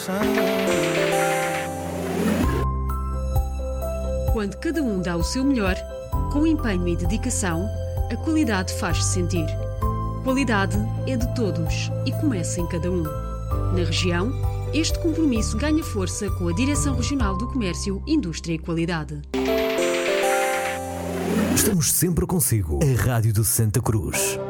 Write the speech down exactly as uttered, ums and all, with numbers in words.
Quando cada um dá o seu melhor, com empenho e dedicação, a qualidade faz-se sentir. Qualidade é de todos e começa em cada um. Na região, este compromisso ganha força com a Direção Regional do Comércio, Indústria e Qualidade. Estamos sempre consigo. A Rádio de Santa Cruz.